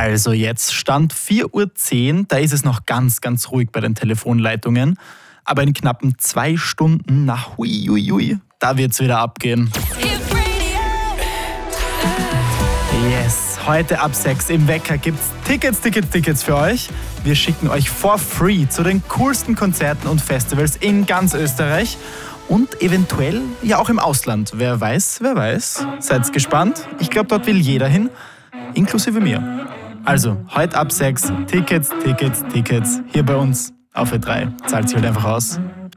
Also jetzt Stand 4:10 Uhr, da ist es noch ganz, ganz ruhig bei den Telefonleitungen. Aber in knappen 2 Stunden, huiuiui, da wird's wieder abgehen. Yes, heute ab 6 im Wecker gibt's Tickets für euch. Wir schicken euch for free zu den coolsten Konzerten und Festivals in ganz Österreich und eventuell ja auch im Ausland. Wer weiß. Seid gespannt. Ich glaube, dort will jeder hin, inklusive mir. Also, heute ab 6 Tickets hier bei uns auf Ö3. Zahlt sich halt einfach aus.